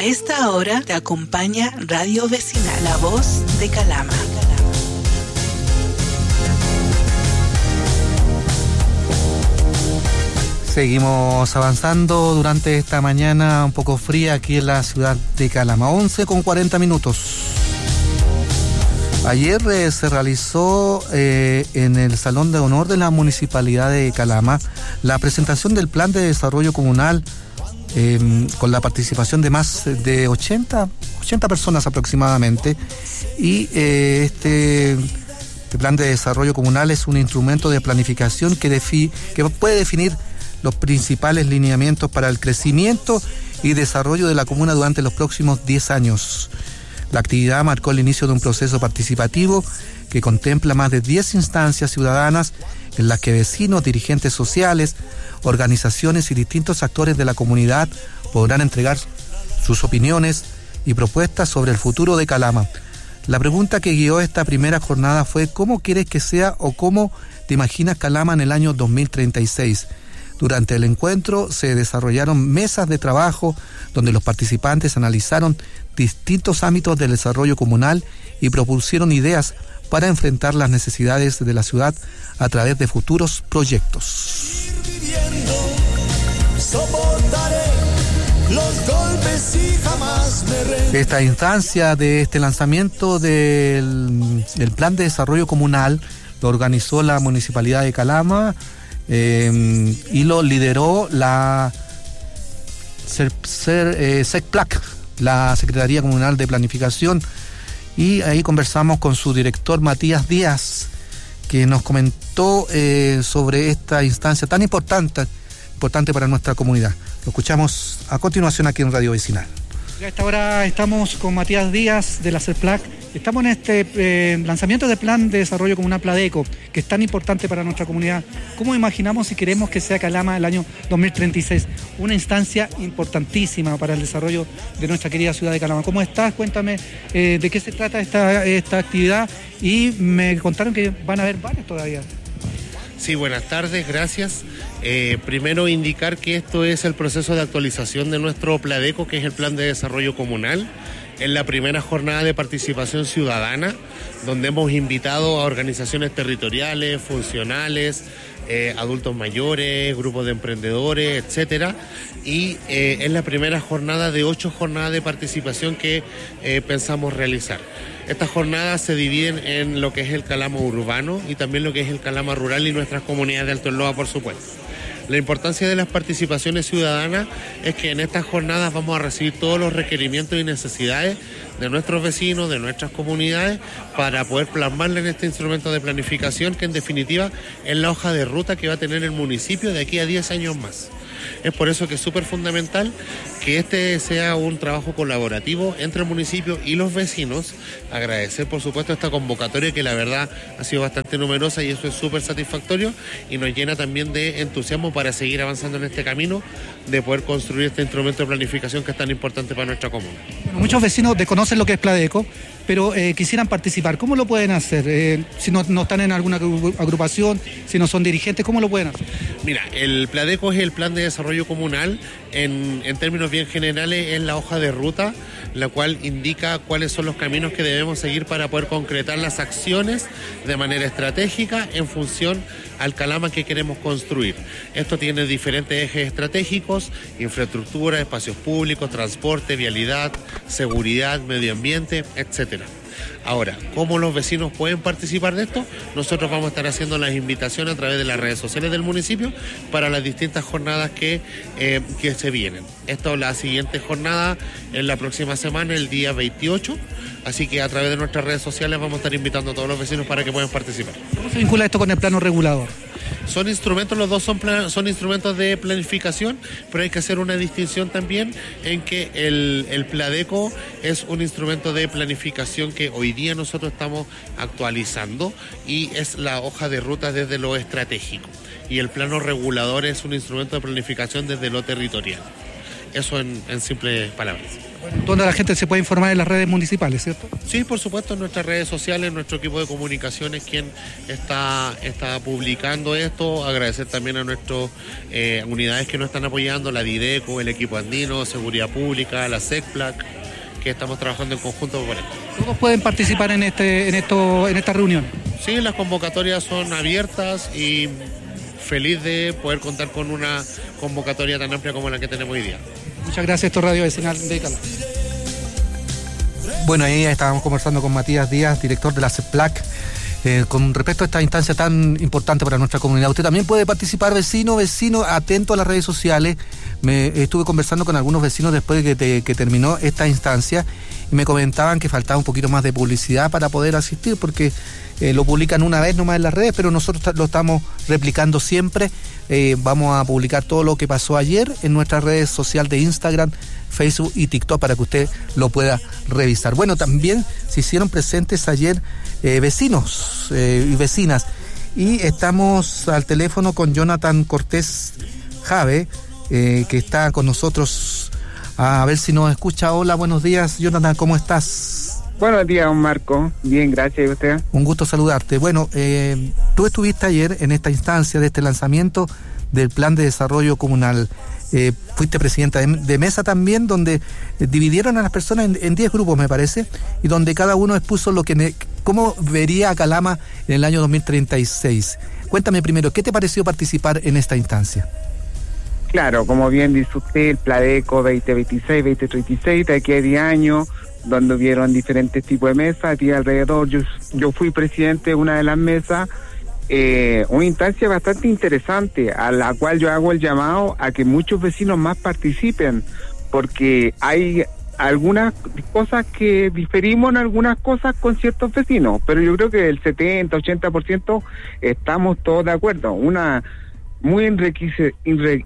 A esta hora te acompaña Radio Vecinal, la voz de Calama. Seguimos avanzando durante esta mañana un poco fría aquí en la ciudad de Calama. 11:40. Ayer se realizó en el Salón de Honor de la Municipalidad de Calama la presentación del Plan de Desarrollo Comunal con la participación de más de 80 personas aproximadamente. Y este Plan de Desarrollo Comunal es un instrumento de planificación que puede definir los principales lineamientos para el crecimiento y desarrollo de la comuna durante los próximos 10 años. La actividad marcó el inicio de un proceso participativo que contempla más de 10 instancias ciudadanas en las que vecinos, dirigentes sociales, organizaciones y distintos actores de la comunidad podrán entregar sus opiniones y propuestas sobre el futuro de Calama. La pregunta que guió esta primera jornada fue: ¿cómo quieres que sea o cómo te imaginas Calama en el año 2036? Durante el encuentro se desarrollaron mesas de trabajo donde los participantes analizaron distintos ámbitos del desarrollo comunal y propusieron ideas para enfrentar las necesidades de la ciudad a través de futuros proyectos. Esta instancia de este lanzamiento del Plan de Desarrollo Comunal lo organizó la Municipalidad de Calama y lo lideró la SECPLAC, la Secretaría Comunal de Planificación, y ahí conversamos con su director Matías Díaz, que nos comentó sobre esta instancia tan importante para nuestra comunidad. Lo escuchamos a continuación aquí en Radio Vecinal. A esta hora estamos con Matías Díaz de la SECPLAC. Estamos en este lanzamiento del Plan de Desarrollo Comunal Pladeco, que es tan importante para nuestra comunidad. ¿Cómo imaginamos y queremos que sea Calama el año 2036? Una instancia importantísima para el desarrollo de nuestra querida ciudad de Calama. ¿Cómo estás? Cuéntame de qué se trata esta actividad. Y me contaron que van a haber varias todavía. Sí, buenas tardes, gracias. Primero indicar que esto es el proceso de actualización de nuestro Pladeco, que es el Plan de Desarrollo Comunal. Es la primera jornada de participación ciudadana, donde hemos invitado a organizaciones territoriales, funcionales, adultos mayores, grupos de emprendedores, etcétera. Y es la primera jornada de 8 jornadas de participación que pensamos realizar. Estas jornadas se dividen en lo que es el Calama urbano y también lo que es el Calama rural y nuestras comunidades de Alto Elloa, por supuesto. La importancia de las participaciones ciudadanas es que en estas jornadas vamos a recibir todos los requerimientos y necesidades de nuestros vecinos, de nuestras comunidades, para poder plasmarle en este instrumento de planificación que en definitiva es la hoja de ruta que va a tener el municipio de aquí a 10 años más. Es por eso que es súper fundamental que este sea un trabajo colaborativo entre el municipio y los vecinos. Agradecer, por supuesto, esta convocatoria, que la verdad ha sido bastante numerosa y eso es súper satisfactorio y nos llena también de entusiasmo para seguir avanzando en este camino de poder construir este instrumento de planificación que es tan importante para nuestra comuna. Bueno, muchos vecinos desconocen lo que es Pladeco, pero quisieran participar. ¿Cómo lo pueden hacer? Si no están en alguna agrupación, si no son dirigentes, ¿cómo lo pueden hacer? Mira, el Pladeco es el Plan de Desarrollo Comunal. En términos bien generales es la hoja de ruta, la cual indica cuáles son los caminos que debemos seguir para poder concretar las acciones de manera estratégica en función al Calama que queremos construir. Esto tiene diferentes ejes estratégicos: infraestructura, espacios públicos, transporte, vialidad, seguridad, medio ambiente, etcétera. Ahora, ¿cómo los vecinos pueden participar de esto? Nosotros vamos a estar haciendo las invitaciones a través de las redes sociales del municipio para las distintas jornadas que se vienen. Esta es la siguiente jornada en la próxima semana, el día 28. Así que a través de nuestras redes sociales vamos a estar invitando a todos los vecinos para que puedan participar. ¿Cómo se vincula esto con el plano regulador? Son instrumentos, los dos son instrumentos de planificación, pero hay que hacer una distinción también en que el Pladeco es un instrumento de planificación que hoy día nosotros estamos actualizando y es la hoja de ruta desde lo estratégico. Y el plano regulador es un instrumento de planificación desde lo territorial. Eso en simples palabras. Donde la gente se puede informar en las redes municipales, ¿cierto? Sí, por supuesto, en nuestras redes sociales, nuestro equipo de comunicaciones quien está publicando esto. Agradecer también a nuestras unidades que nos están apoyando, la Dideco, el equipo andino, Seguridad Pública, la SECPLAC, que estamos trabajando en conjunto por esto. ¿Todos pueden participar en esta reunión? Sí, las convocatorias son abiertas y feliz de poder contar con una convocatoria tan amplia como la que tenemos hoy día. Muchas gracias, esto es Radio Vecinal de Calama. Bueno, ahí estábamos conversando con Matías Díaz, director de la CEPLAC, con respecto a esta instancia tan importante para nuestra comunidad. Usted también puede participar, vecino, atento a las redes sociales. Estuve conversando con algunos vecinos después de que terminó esta instancia y me comentaban que faltaba un poquito más de publicidad para poder asistir, porque lo publican una vez nomás en las redes, pero nosotros lo estamos replicando siempre. Vamos a publicar todo lo que pasó ayer en nuestras redes sociales de Instagram, Facebook y TikTok para que usted lo pueda revisar. Bueno, también se hicieron presentes ayer vecinos y vecinas, y estamos al teléfono con Jonathan Cortés Jave, que está con nosotros, a ver si nos escucha. Hola, buenos días, Jonathan, ¿cómo estás? Buenos días, don Marco. Bien, gracias. ¿Y usted? Un gusto saludarte. Bueno, tú estuviste ayer en esta instancia de este lanzamiento del Plan de Desarrollo Comunal. Fuiste presidenta de mesa también, donde dividieron a las personas en 10 grupos, me parece, y donde cada uno expuso cómo vería a Calama en el año 2036. Cuéntame primero, ¿qué te pareció participar en esta instancia? Claro, como bien dice usted, el Pladeco 2026-2036, de aquí a 10 años, donde hubieron diferentes tipos de mesas. Aquí alrededor, yo fui presidente de una de las mesas, una instancia bastante interesante, a la cual yo hago el llamado a que muchos vecinos más participen, porque hay algunas cosas que diferimos en algunas cosas con ciertos vecinos, pero yo creo que el 70-80% estamos todos de acuerdo. Una muy enriquecer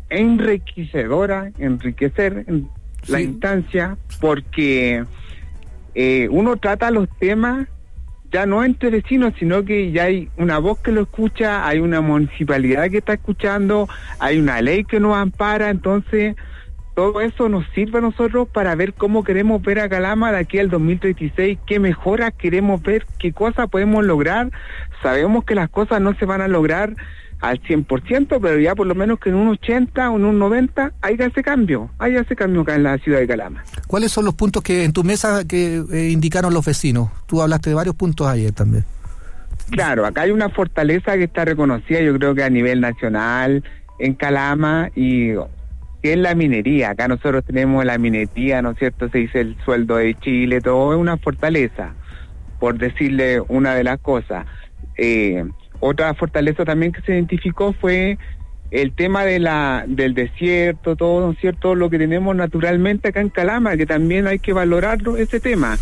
la instancia, porque uno trata los temas ya no entre vecinos, sino que ya hay una voz que lo escucha, hay una municipalidad que está escuchando, hay una ley que nos ampara. Entonces todo eso nos sirve a nosotros para ver cómo queremos ver a Calama de aquí al 2036, qué mejoras queremos ver, qué cosas podemos lograr. Sabemos que las cosas no se van a lograr al 100%, pero ya por lo menos que en un 80 o en un 90 hay ese cambio acá en la ciudad de Calama. ¿Cuáles son los puntos que en tu mesa que indicaron los vecinos? Tú hablaste de varios puntos ayer también. Claro, acá hay una fortaleza que está reconocida, yo creo que a nivel nacional en Calama, y que es la minería. Acá nosotros tenemos la minería, ¿no es cierto? Se dice el sueldo de Chile, todo es una fortaleza, por decirle una de las cosas. Otra fortaleza también que se identificó fue el tema del desierto, todo, ¿no es cierto?, lo que tenemos naturalmente acá en Calama, que también hay que valorarlo, ese tema.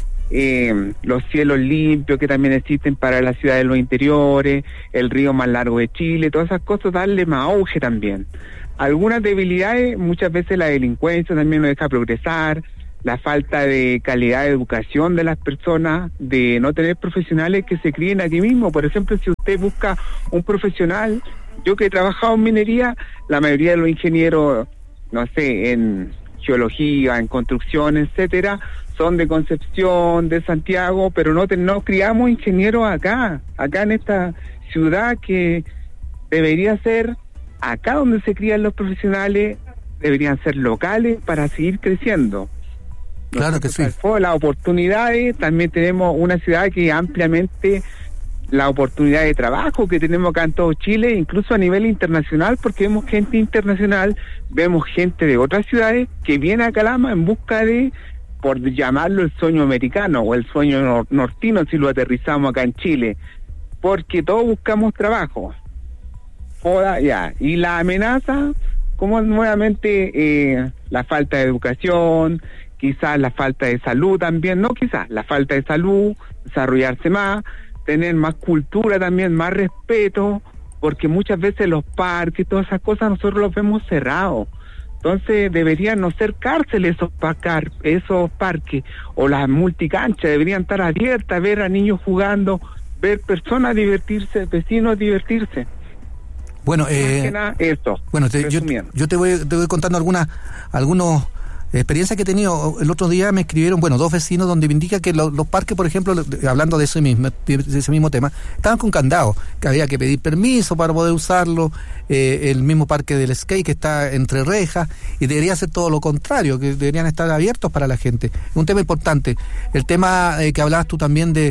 Los cielos limpios que también existen para las ciudades de los interiores, el río más largo de Chile, todas esas cosas, darle más auge también. Algunas debilidades, muchas veces la delincuencia también nos deja progresar, la falta de calidad de educación de las personas, de no tener profesionales que se críen aquí mismo. Por ejemplo, si usted busca un profesional, yo que he trabajado en minería, la mayoría de los ingenieros, no sé, en geología, en construcción, etcétera, son de Concepción, de Santiago, pero no criamos ingenieros acá en esta ciudad, que debería ser acá donde se crían los profesionales, deberían ser locales para seguir creciendo. Claro que sí. Las oportunidades, también tenemos una ciudad que ampliamente la oportunidad de trabajo que tenemos acá en todo Chile, incluso a nivel internacional, porque vemos gente internacional, vemos gente de otras ciudades que viene a Calama en busca de, por llamarlo, el sueño americano o el sueño nortino, si lo aterrizamos acá en Chile, porque todos buscamos trabajo. Y la amenaza, como nuevamente la falta de educación, quizás la falta de salud también, la falta de salud, desarrollarse más, tener más cultura también, más respeto, porque muchas veces los parques, todas esas cosas nosotros los vemos cerrados. Entonces deberían no ser cárceles esos parques, o las multicanchas deberían estar abiertas, ver a niños jugando, ver personas divertirse, vecinos divertirse. Bueno, Más que nada, esto. Bueno, yo te voy contando algunos experiencias que he tenido. El otro día me escribieron, dos vecinos donde me indica que los parques, por ejemplo, hablando de ese mismo tema, estaban con candado, que había que pedir permiso para poder usarlo, el mismo parque del skate que está entre rejas, y debería ser todo lo contrario, que deberían estar abiertos para la gente. Es un tema importante. El tema que hablabas tú también de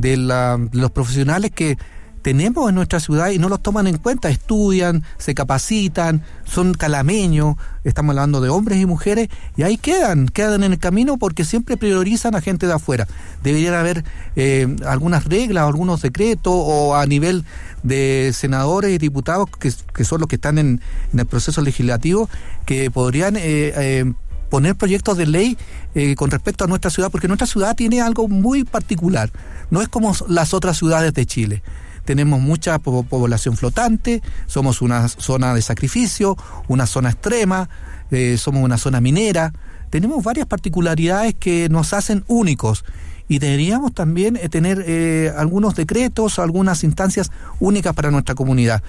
los profesionales que tenemos en nuestra ciudad y no los toman en cuenta, estudian, se capacitan, son calameños, estamos hablando de hombres y mujeres, y ahí quedan en el camino porque siempre priorizan a gente de afuera. Deberían haber algunas reglas, algunos decretos, o a nivel de senadores y diputados, que son los que están en el proceso legislativo, que podrían poner proyectos de ley con respecto a nuestra ciudad, porque nuestra ciudad tiene algo muy particular, no es como las otras ciudades de Chile. Tenemos mucha población flotante, somos una zona de sacrificio, una zona extrema, somos una zona minera, tenemos varias particularidades que nos hacen únicos, y deberíamos también tener algunos decretos, algunas instancias únicas para nuestra comunidad.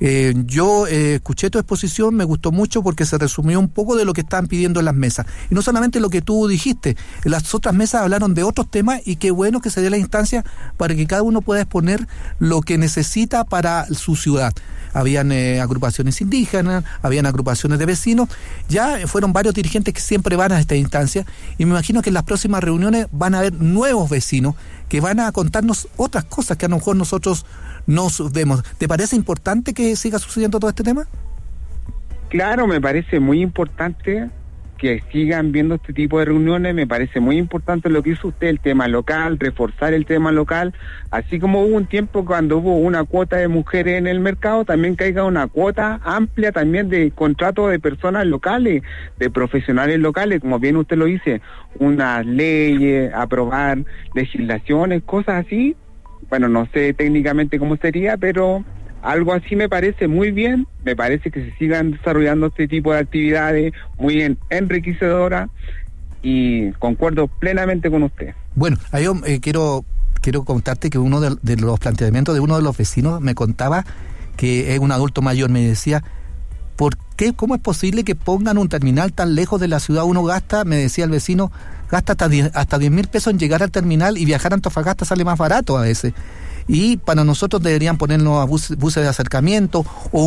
Yo escuché tu exposición, me gustó mucho porque se resumió un poco de lo que están pidiendo en las mesas. Y no solamente lo que tú dijiste, las otras mesas hablaron de otros temas, y qué bueno que se dé la instancia para que cada uno pueda exponer lo que necesita para su ciudad. Habían agrupaciones indígenas, habían agrupaciones de vecinos, ya fueron varios dirigentes que siempre van a esta instancia, y me imagino que en las próximas reuniones van a haber nuevos vecinos que van a contarnos otras cosas que a lo mejor nosotros nos vemos. ¿Te parece importante que siga sucediendo todo este tema? Claro, me parece muy importante que sigan viendo este tipo de reuniones. Me parece muy importante lo que hizo usted, el tema local, reforzar el tema local, así como hubo un tiempo cuando hubo una cuota de mujeres en el mercado, también que haya una cuota amplia también de contratos de personas locales, de profesionales locales, como bien usted lo dice, unas leyes, aprobar legislaciones, cosas así. Bueno, no sé técnicamente cómo sería, pero algo así me parece muy bien. Me parece que se sigan desarrollando este tipo de actividades muy enriquecedoras, y concuerdo plenamente con usted. Bueno, yo quiero contarte que uno de los planteamientos de uno de los vecinos me contaba, que es un adulto mayor, me decía, ¿por qué? ¿Cómo es posible que pongan un terminal tan lejos de la ciudad? Uno gasta, me decía el vecino, gasta hasta 10.000 pesos en llegar al terminal, y viajar a Antofagasta sale más barato a veces. Y para nosotros deberían ponernos a buses de acercamiento, o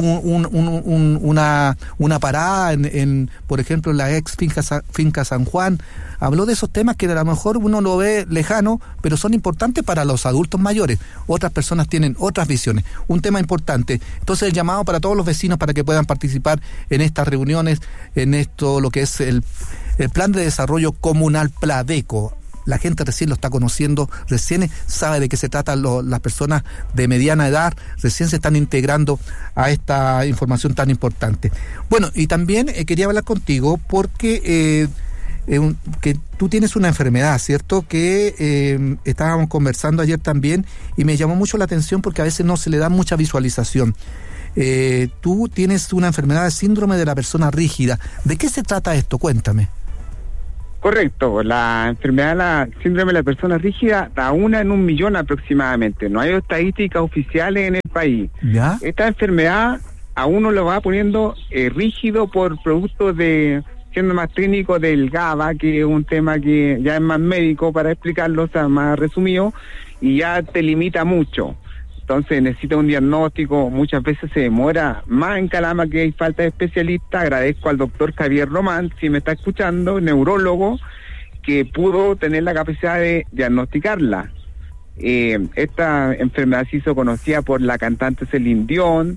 una parada en por ejemplo, en la ex finca San Juan. Habló de esos temas que a lo mejor uno lo ve lejano, pero son importantes para los adultos mayores. Otras personas tienen otras visiones. Un tema importante. Entonces, el llamado para todos los vecinos para que puedan participar en estas reuniones, en esto, lo que es el Plan de Desarrollo Comunal Pladeco. La gente recién lo está conociendo, recién sabe de qué se trata, las personas de mediana edad recién se están integrando a esta información tan importante. Bueno, y también quería hablar contigo porque que tú tienes una enfermedad, ¿cierto? Que estábamos conversando ayer también, y me llamó mucho la atención porque a veces no se le da mucha visualización. Tú tienes una enfermedad de síndrome de la persona rígida. ¿De qué se trata esto? Cuéntame. Correcto, la enfermedad, la síndrome de la persona rígida, da 1 en 1.000.000 aproximadamente. No hay estadísticas oficiales en el país. ¿Ya? Esta enfermedad a uno lo va poniendo rígido por producto de, siendo más técnico, del GABA, que es un tema que ya es más médico para explicarlo, o sea, más resumido, y ya te limita mucho. Entonces necesita un diagnóstico, muchas veces se demora más en Calama, que hay falta de especialistas. Agradezco al doctor Javier Román, si me está escuchando, neurólogo, que pudo tener la capacidad de diagnosticarla. Esta enfermedad se hizo conocida por la cantante Celine Dion.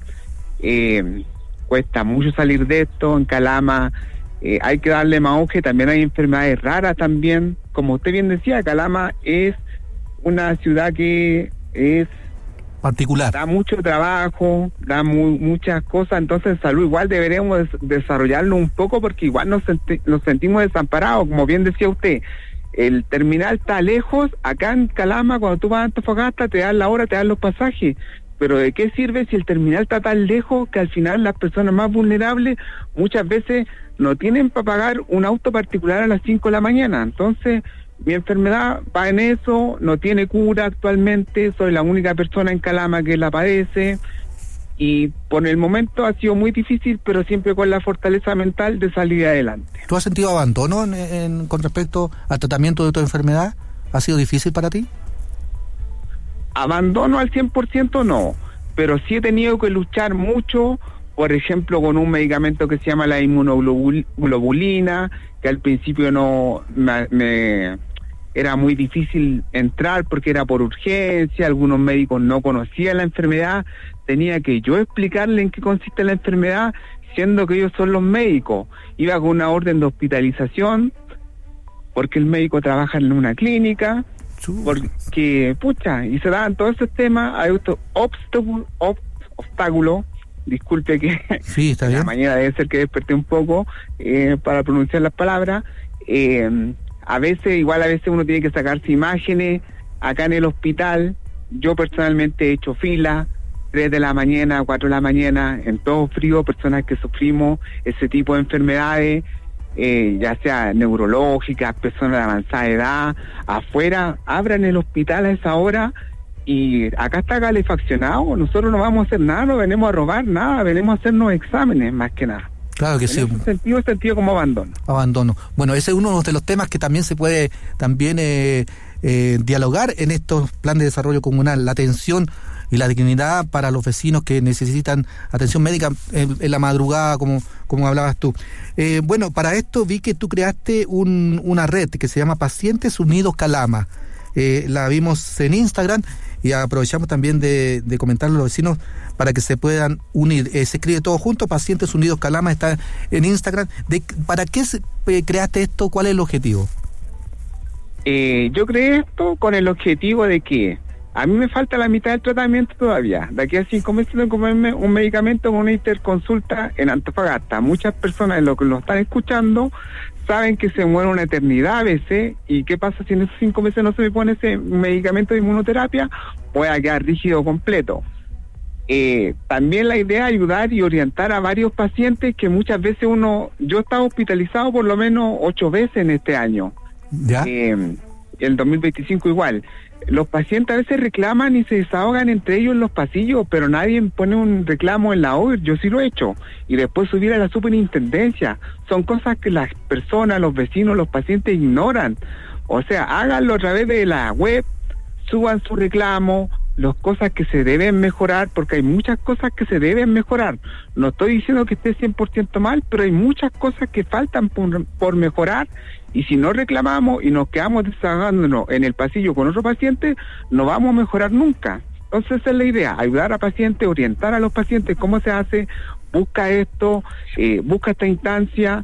Cuesta mucho salir de esto en Calama. Hay que darle más auge. También hay enfermedades raras también. Como usted bien decía, Calama es una ciudad que es particular. Da mucho trabajo, da muchas cosas, entonces salud igual deberíamos desarrollarlo un poco, porque igual nos sentimos desamparados, como bien decía usted. El terminal está lejos, acá en Calama, cuando tú vas a Antofagasta, te dan la hora, te dan los pasajes, pero ¿de qué sirve si el terminal está tan lejos que al final las personas más vulnerables muchas veces no tienen para pagar un auto particular a las 5 de la mañana? Entonces, mi enfermedad va en eso, no tiene cura actualmente, soy la única persona en Calama que la padece, y por el momento ha sido muy difícil, pero siempre con la fortaleza mental de salir adelante. ¿Tú has sentido abandono con respecto al tratamiento de tu enfermedad? ¿Ha sido difícil para ti? Abandono al 100% no, pero sí he tenido que luchar mucho, por ejemplo, con un medicamento que se llama la inmunoglobulina, que al principio no me era muy difícil entrar porque era por urgencia, algunos médicos no conocían la enfermedad, tenía que yo explicarle en qué consiste la enfermedad, siendo que ellos son los médicos. Iba con una orden de hospitalización, porque el médico trabaja en una clínica, porque, y se daban todos esos temas, hay otro obstáculo, disculpe que sí, está bien. La mañana debe ser que desperté un poco para pronunciar las palabras, a veces uno tiene que sacarse imágenes acá en el hospital. Yo personalmente he hecho fila 3 de la mañana, 4 de la mañana, en todo frío, personas que sufrimos ese tipo de enfermedades, ya sea neurológicas, personas de avanzada edad, afuera, abran el hospital a esa hora y acá está calefaccionado, nosotros no vamos a hacer nada, no venimos a robar nada, venimos a hacernos exámenes más que nada. Claro que sí. En ese sentido como abandono. Bueno, ese es uno de los temas que también se puede dialogar en estos planes de desarrollo comunal, la atención y la dignidad para los vecinos que necesitan atención médica en la madrugada, como hablabas tú. Bueno, para esto vi que tú creaste una red que se llama Pacientes Unidos Calama. La vimos en Instagram y aprovechamos también de comentarle a los vecinos para que se puedan unir. Se escribe todo junto, Pacientes Unidos Calama, está en Instagram. ¿Para qué creaste esto? ¿Cuál es el objetivo? Yo creé esto con el objetivo de que a mí me falta la mitad del tratamiento todavía. De aquí a 5 meses tengo que comerme un medicamento con una interconsulta en Antofagasta. Muchas personas lo que lo están escuchando saben que se muere una eternidad a veces, y qué pasa si en esos 5 meses no se me pone ese medicamento de inmunoterapia, voy a quedar rígido completo. También la idea es ayudar y orientar a varios pacientes que muchas veces yo he estado hospitalizado por lo menos 8 veces en este año. ¿Ya? El 2025 igual. Los pacientes a veces reclaman y se desahogan entre ellos en los pasillos, pero nadie pone un reclamo en la OIR. Yo sí lo he hecho. Y después subir a la superintendencia. Son cosas que las personas, los vecinos, los pacientes ignoran. O sea, háganlo a través de la web, suban su reclamo, las cosas que se deben mejorar, porque hay muchas cosas que se deben mejorar. No estoy diciendo que esté 100% mal, pero hay muchas cosas que faltan por mejorar, y si no reclamamos y nos quedamos desahogándonos en el pasillo con otro paciente, no vamos a mejorar nunca. Entonces esa es la idea, ayudar a pacientes, orientar a los pacientes cómo se hace, busca esto, busca esta instancia,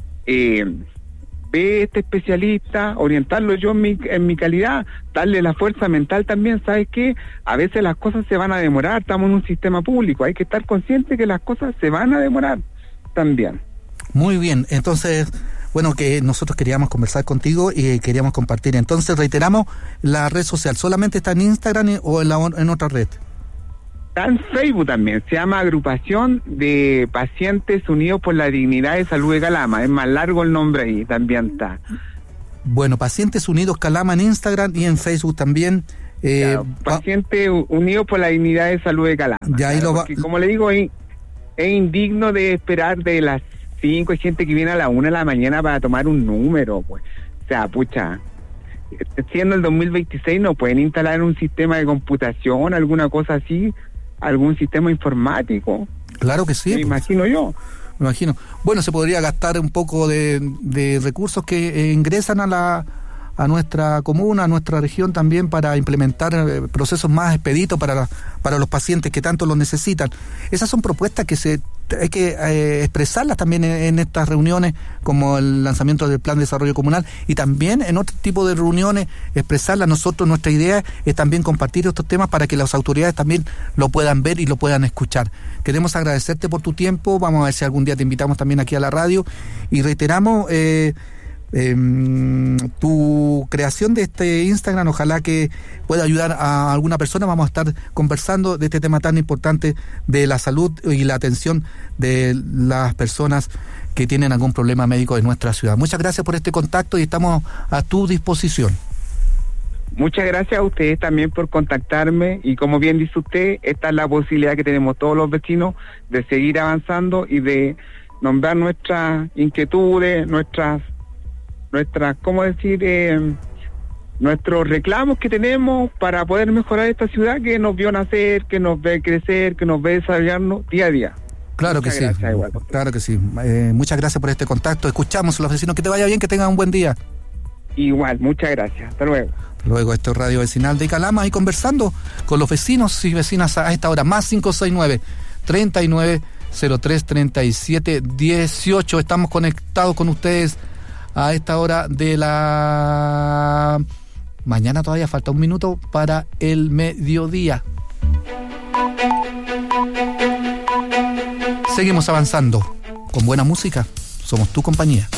ve este especialista, orientarlo yo en mi calidad, darle la fuerza mental también. ¿Sabes qué? A veces las cosas se van a demorar, estamos en un sistema público, hay que estar consciente que las cosas se van a demorar también. Muy bien, entonces, bueno, que nosotros queríamos conversar contigo y queríamos compartir. Entonces, reiteramos, la red social, ¿solamente está en Instagram o en otra red? Está en Facebook también, se llama Agrupación de Pacientes Unidos por la Dignidad de Salud de Calama, es más largo el nombre ahí, también está. Bueno, Pacientes Unidos Calama en Instagram y en Facebook también. Claro, Pacientes Unidos por la Dignidad de Salud de Calama. Ya ahí porque, como le digo, es indigno de esperar de las 5, hay gente que viene a la 1 de la mañana para tomar un número, pues. O sea, siendo el 2026 no pueden instalar un sistema de computación, alguna cosa así, algún sistema informático. Claro que sí. Me imagino yo. Me imagino. Bueno, se podría gastar un poco de recursos que ingresan a nuestra comuna, a nuestra región también, para implementar procesos más expeditos para los pacientes que tanto lo necesitan. Esas son propuestas que hay que expresarlas también en estas reuniones, como el lanzamiento del Plan de Desarrollo Comunal, y también en otro tipo de reuniones expresarlas. Nosotros, nuestra idea es también compartir estos temas para que las autoridades también lo puedan ver y lo puedan escuchar. Queremos agradecerte por tu tiempo, vamos a ver si algún día te invitamos también aquí a la radio, y reiteramos tu creación de este Instagram, ojalá que pueda ayudar a alguna persona. Vamos a estar conversando de este tema tan importante de la salud y la atención de las personas que tienen algún problema médico en nuestra ciudad. Muchas gracias por este contacto y estamos a tu disposición. Muchas gracias a ustedes también por contactarme y como bien dice usted, esta es la posibilidad que tenemos todos los vecinos de seguir avanzando y de nombrar nuestras inquietudes, nuestros reclamos que tenemos para poder mejorar esta ciudad que nos vio nacer, que nos ve crecer, que nos ve desarrollarnos día a día. Claro que sí, claro que sí. Muchas gracias por este contacto. Escuchamos a los vecinos. Que te vaya bien, que tengan un buen día. Igual, muchas gracias. Hasta luego. Luego, esto es Radio Vecinal de Calama y conversando con los vecinos y vecinas a esta hora. Más 569-3903-3718. Estamos conectados con ustedes a esta hora de la mañana. Todavía falta un minuto para el mediodía. Seguimos avanzando con buena música. Somos tu compañía.